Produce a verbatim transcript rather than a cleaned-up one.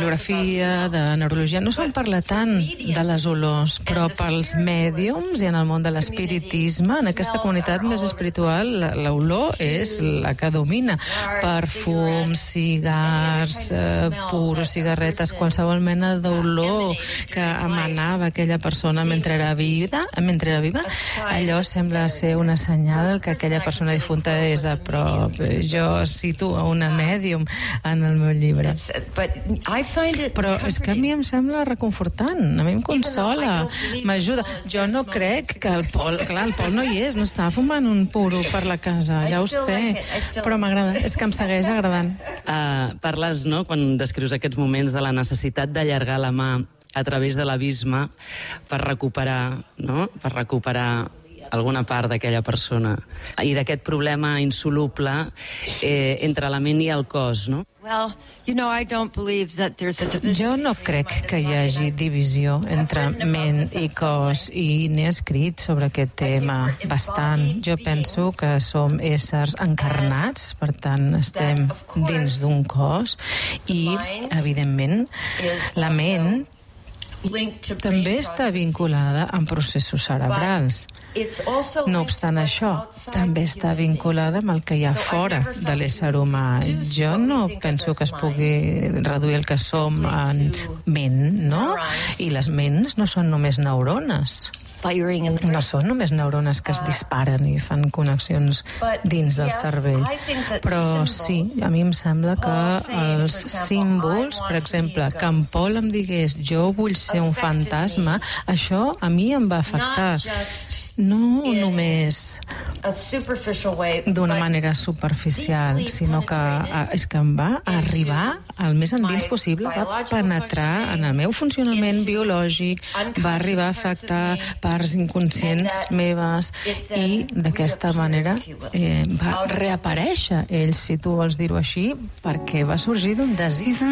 bibliografia, de neurologia, no se'n parla tant de les olors, però pels mèdiums i en el món de l'espiritisme, en aquesta comunitat més espiritual, l'olor és la que domina. Perfums, cigars, eh, puros, cigarretes, qualsevol mena d'olor que emanava aquella persona mentre era viva, mentre era viva, allò sembla ser una senyal que aquella persona difunta és a prop. Jo cito a una mèdium en el meu llibre. Però és que a mi em sembla reconfortant, a mi em consola, m'ajuda. Jo no crec que el Pol, clar, el Pol no hi és, no està fumant un puro per la casa, ja ho sé, però m'agrada, és que em segueix agradant. Uh, parles, no?, quan descrius aquests moments de la necessitat d'allargar la mà a través de l'abisme per recuperar, no?, per recuperar alguna part d'aquella persona i d'aquest problema insoluble eh, entre la ment i el cos, no? Jo no crec que hi hagi divisió entre ment i cos i n'he escrit sobre aquest tema bastant. Jo penso que som éssers encarnats, per tant estem dins d'un cos i, evidentment, la ment també està vinculada amb processos cerebrals. No obstant això, també està vinculada amb el que hi ha fora de l'ésser humà. Jo no penso que es pugui reduir el que som en ment, no? I les ments no són només neurones. No són només neurones que es disparen i fan connexions dins del cervell. Però sí, a mi em sembla que els símbols, per exemple, que en Paul em digués jo vull ser un fantasma, això a mi em va afectar. No només d'una manera superficial, sinó que és que em va arribar al més endins possible, va penetrar en el meu funcionament biològic, va arribar a afectar parts inconscients meves i d'aquesta manera eh, va reaparèixer ell, si tu vols dir-ho així, perquè va sorgir d'un desig.